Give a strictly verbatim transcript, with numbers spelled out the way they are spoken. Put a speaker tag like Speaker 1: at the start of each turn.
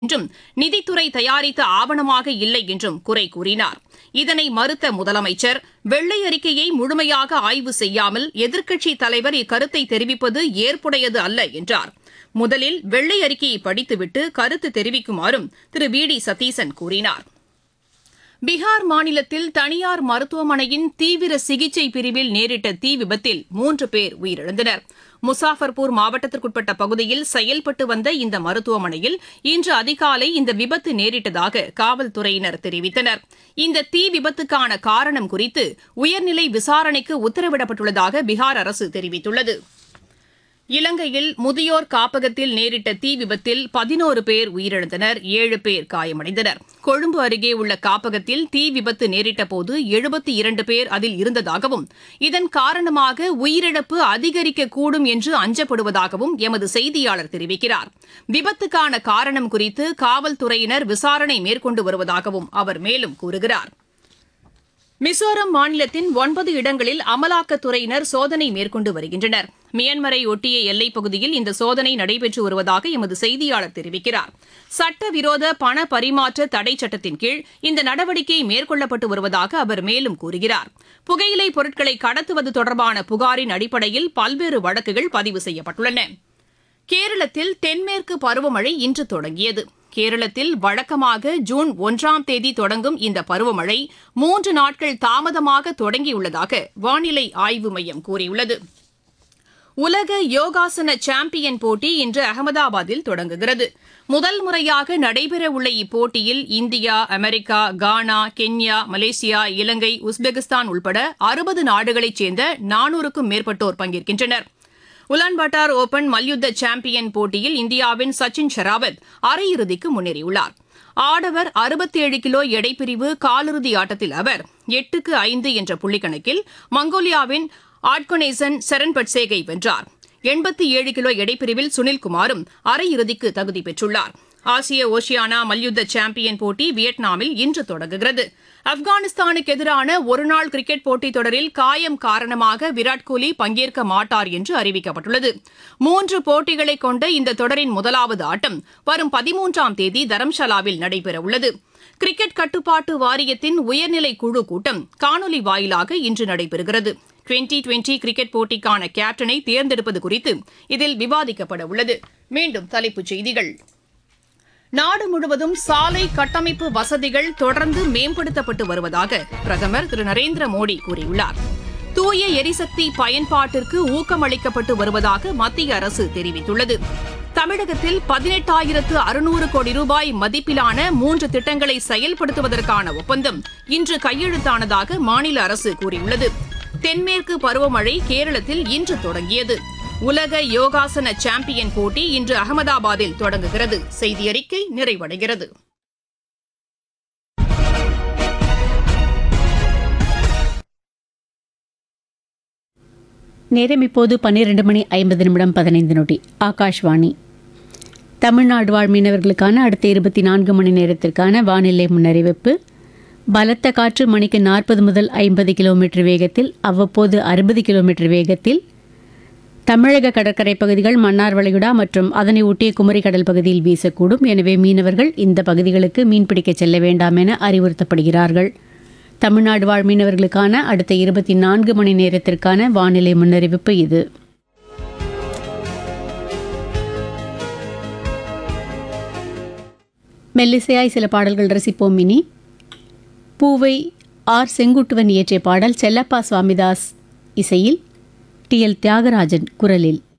Speaker 1: என்றும் நிதித்துறை தயாரித்த ஆவணமாக இல்லை என்றும் குறை கூறினார். இதனை மறுத்த முதலமைச்சர் வெள்ளை அறிக்கையை முழுமையாக ஆய்வு செய்யாமல் எதிர்க்கட்சித் தலைவர் இக்கருத்தை தெரிவிப்பது ஏற்புடையது அல்ல என்றார். முதலில் வெள்ளை அறிக்கையை படித்துவிட்டு கருத்து தெரிவிக்குமாறும் திரு வி டி சதீசன் கூறினார். பீகார் மாநிலத்தில் தனியார் மருத்துவமனையின் தீவிர சிகிச்சை பிரிவில் நேரிட்ட தீ விபத்தில் மூன்று பேர் உயிரிழந்தனர். முசாஃபர்பூர் மாவட்டத்திற்குட்பட்ட பகுதியில் செயல்பட்டு வந்த இந்த மருத்துவமனையில் இன்று அதிகாலை இந்த விபத்து நேரிட்டதாக காவல்துறையினர் தெரிவித்தனர். இந்த தீ விபத்துக்கான காரணம் குறித்து உயர்நிலை விசாரணைக்கு உத்தரவிடப்பட்டுள்ளதாக பீகார் அரசு தெரிவித்துள்ளது. இலங்கையில் முதியோர் காப்பகத்தில் நேரிட்ட தீ விபத்தில் பதினோரு பேர் உயிரிழந்தனர், ஏழு பேர் காயமடைந்தனர். கொழும்பு அருகே உள்ள காப்பகத்தில் தீ விபத்து நேரிட்டபோது எழுபத்தி இரண்டு பேர் அதில் இருந்ததாகவும் இதன் காரணமாக உயிரிழப்பு அதிகரிக்கக்கூடும் என்று அஞ்சப்படுவதாகவும் எமது செய்தியாளர் தெரிவிக்கிறார். விபத்துக்கான காரணம் குறித்து காவல்துறையினர் விசாரணை மேற்கொண்டு வருவதாகவும் அவர் மேலும் கூறுகிறார். மிசோரம் மாநிலத்தின் ஒன்பது இடங்களில் அமலாக்கத்துறையினர் சோதனை மேற்கொண்டு வருகின்றனர். மியான்மரை ஒட்டிய எல்லைப் பகுதியில் இந்த சோதனை நடைபெற்று வருவதாக எமது செய்தியாளர் தெரிவிக்கிறார். சட்டவிரோத பண பரிமாற்ற தடை சட்டத்தின் கீழ் இந்த நடவடிக்கை மேற்கொள்ளப்பட்டு வருவதாக அவர் மேலும் கூறுகிறார். புகையிலை பொருட்களை கடத்துவது தொடர்பான புகாரின் அடிப்படையில் பல்வேறு வழக்குகள் பதிவு செய்யப்பட்டுள்ளன. கேரளத்தில் தென்மேற்கு பருவமழை இன்று தொடங்கியது. கேரளத்தில் வழக்கமாக ஜூன் ஒன்றாம் தேதி தொடங்கும் இந்த பருவமழை மூன்று நாட்கள் தாமதமாக தொடங்கியுள்ளதாக வானிலை ஆய்வு மையம் கூறியுள்ளது. உலக யோகாசன சாம்பியன் போட்டி இன்று அகமதாபாத்தில் தொடங்குகிறது. முதல் முறையாக நடைபெறவுள்ள இப்போட்டியில் இந்தியா, அமெரிக்கா, கானா, கென்யா, மலேசியா, இலங்கை, உஸ்பெகிஸ்தான் உள்பட அறுபது நாடுகளைச் சேர்ந்த நானூறுக்கும் மேற்பட்டோர் பங்கேற்கின்றனர். உலான்பாட்டார் ஓபன் மல்யுத்த சாம்பியன் போட்டியில் இந்தியாவின் சச்சின் ஷெராவத் அரையிறுதிக்கு முன்னேறியுள்ளார். ஆடவர் அறுபத்தேழு கிலோ எடைப்பிரிவு காலிறுதி ஆட்டத்தில் அவர் எட்டுக்கு ஐந்து என்ற புள்ளிக்கணக்கில் மங்கோலியாவின் ஆட்கொனேசன் செரன்பட்சேகை வென்றார். எண்பத்தி ஏழு கிலோ எடைப்பிரிவில் சுனில்குமாரும் அரையிறுதிக்கு தகுதி பெற்றுள்ளார். ஆசிய ஓஷியானா மல்யுத்த சாம்பியன் போட்டி வியட்நாமில் இன்று தொடங்குகிறது. ஆப்கானிஸ்தானுக்கு எதிரான ஒருநாள் கிரிக்கெட் போட்டித் தொடரில் காயம் காரணமாக விராட் கோலி பங்கேற்க மாட்டார் என்று அறிவிக்கப்பட்டுள்ளது. மூன்று போட்டிகளை கொண்ட இந்த தொடரின் முதலாவது ஆட்டம் வரும் பதிமூன்றாம் தேதி தரம்ஷாலாவில் நடைபெறவுள்ளது. கிரிக்கெட் கட்டுப்பாட்டு வாரியத்தின் உயர்நிலை குழு கூட்டம் காணொலி வாயிலாக இன்று நடைபெறுகிறது. டுவெண்டி டுவெண்டி கிரிக்கெட் போட்டிக்கான கேப்டனை தேர்ந்தெடுப்பது குறித்து இதில் விவாதிக்கப்பட உள்ளது. மீண்டும் தலைப்புச் செய்திகள். நாடு முழுவதும் சாலை கட்டமைப்பு வசதிகள் தொடர்ந்து மேம்படுத்தப்பட்டு வருவதாக பிரதமர் திரு நரேந்திர மோடி கூறியுள்ளார். தூய எரிசக்தி பயன்பாட்டிற்கு ஊக்கமளிக்கப்பட்டு வருவதாக மத்திய அரசு தெரிவித்துள்ளது. தமிழகத்தில் பதினெட்டாயிரத்து அறுநூறு கோடி ரூபாய் மதிப்பிலான மூன்று திட்டங்களை செயல்படுத்துவதற்கான ஒப்பந்தம் இன்று கையெழுத்தானதாக மாநில அரசு கூறியுள்ளது. தென்மேற்கு பருவமழை கேரளத்தில் இன்று தொடங்கியது. உலக யோகாசன சாம்பியன் போட்டி இன்று அகமதாபாத்தில் தொடங்குகிறது. செய்தி அறிக்கை நிறைவடைகிறது.
Speaker 2: நேரம் இப்போது பன்னிரண்டு மணி ஐம்பது நிமிடம் பதினைந்து நொடி. ஆகாஷ்வாணி. தமிழ்நாடு வாழ் மீனவர்களுக்கான அடுத்த இருபத்தி நான்கு மணி நேரத்திற்கான வானிலை முன்னறிவிப்பு. பலத்த காற்று மணிக்கு நாற்பது முதல் ஐம்பது கிலோமீட்டர் வேகத்தில், அவ்வப்போது அறுபது கிலோமீட்டர் வேகத்தில் தமிழக கடற்கரை பகுதிகள், மன்னார் வளைகுடா மற்றும் அதனை ஒட்டிய குமரி கடல் பகுதியில் வீசக்கூடும். எனவே மீனவர்கள் இந்த பகுதிகளுக்கு மீன்பிடிக்க செல்ல வேண்டாம் என அறிவுறுத்தப்படுகிறார்கள். தமிழ்நாடு வாழ் மீனவர்களுக்கான அடுத்த இருபத்தி நான்கு மணி நேரத்திற்கான வானிலை முன்னறிவிப்பு இது. மெல்லிசையாய் சில பாடல்கள் ரசிப்போம். இனி பூவை ஆர் செங்குட்டுவன் இயற்றிய பாடல் செல்லப்பா சுவாமிதாஸ் இசையில் டி எல் தியாகராஜன் குரலில்.